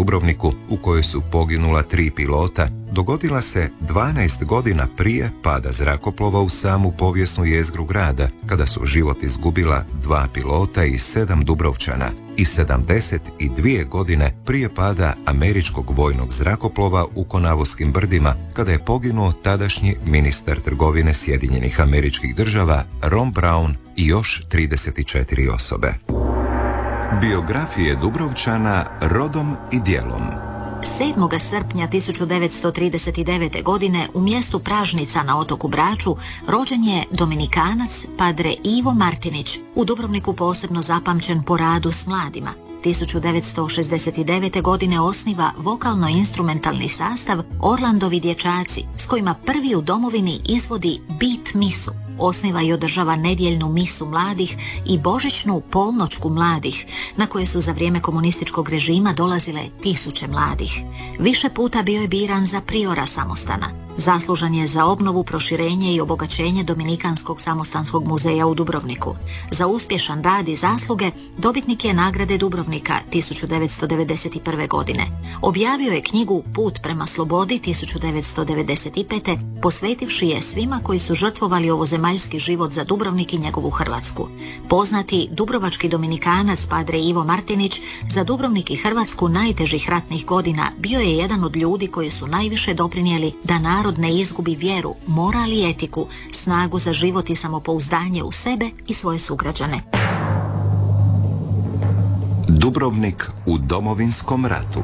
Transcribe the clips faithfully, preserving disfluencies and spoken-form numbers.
Dubrovniku, u kojoj su poginula tri pilota, dogodila se dvanaest godina prije pada zrakoplova u samu povijesnu jezgru grada, kada su život izgubila dva pilota i sedam Dubrovčana, i sedamdeset dvije godine prije pada američkog vojnog zrakoplova u Konavoskim brdima, kada je poginuo tadašnji ministar trgovine Sjedinjenih Američkih Država Ron Brown i još trideset četiri osobe. Biografije Dubrovčana rodom i djelom. sedmog srpnja tisuću devetsto trideset devete. godine u mjestu Pražnica na otoku Braču rođen je Dominikanac Padre Ivo Martinić, u Dubrovniku posebno zapamćen po radu s mladima. tisuću devetsto šezdeset devete. godine osniva vokalno-instrumentalni sastav Orlandovi dječaci, s kojima prvi u domovini izvodi Beat misu. Osniva i održava nedjeljnu misu mladih i božićnu polnoćku mladih, na koje su za vrijeme komunističkog režima dolazile tisuće mladih. Više puta bio je biran za priora samostana. Zaslužan je za obnovu, proširenje i obogaćenje Dominikanskog samostanskog muzeja u Dubrovniku. Za uspješan rad i zasluge dobitnik je nagrade Dubrovnika tisuću devetsto devedeset prve. godine. Objavio je knjigu Put prema slobodi tisuću devetsto devedeset pete. posvetivši je svima koji su žrtvovali ovozemaljski život za Dubrovnik i njegovu Hrvatsku. Poznati dubrovački dominikanac Padre Ivo Martinić za Dubrovnik i Hrvatsku najtežih ratnih godina bio je jedan od ljudi koji su najviše doprinijeli da narod ne izgubi vjeru, moral i etiku, snagu za život i samopouzdanje u sebe i svoje sugrađane. Dubrovnik u Domovinskom ratu.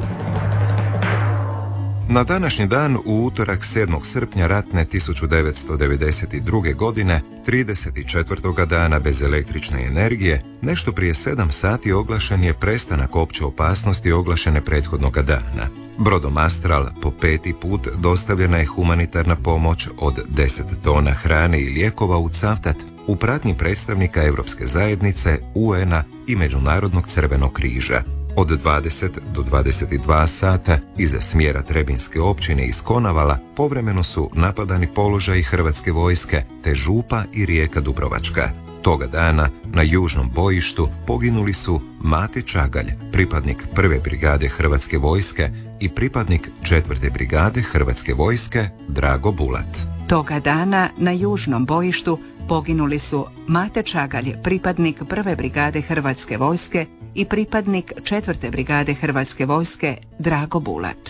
Na današnji dan, u utorak sedmog srpnja ratne tisuću devetsto devedeset druge. godine, trideset četvrtog dana bez električne energije, nešto prije sedam sati oglašen je prestanak opće opasnosti oglašene prethodnog dana. Brodom Astral po peti put dostavljena je humanitarna pomoć od deset tona hrane i lijekova u Cavtat u pratnji predstavnika Europske zajednice, U N a i Međunarodnog crvenog križa. Od dvadeset do dvadeset dva sata iza smjera Trebinske općine iz Konavala povremeno su napadani položaji hrvatske vojske te Župa i Rijeka Dubrovačka. Toga dana na južnom bojištu poginuli su Mate Čagalj, pripadnik prve brigade Hrvatske vojske, i pripadnik četvrte brigade Hrvatske vojske Drago Bulat. Toga dana na južnom bojištu poginuli su Mate Čagalj, pripadnik prve brigade Hrvatske vojske, i pripadnik četvrte brigade Hrvatske vojske Drago Bulat.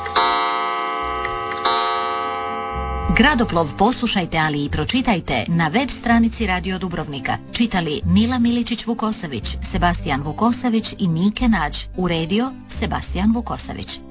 Gradoplov poslušajte, ali i pročitajte na web stranici Radio Dubrovnika. Čitali Nila Miličić-Vukosavić, Sebastijan Vukosavić i Nike Nađ. Uredio Sebastijan Vukosavić.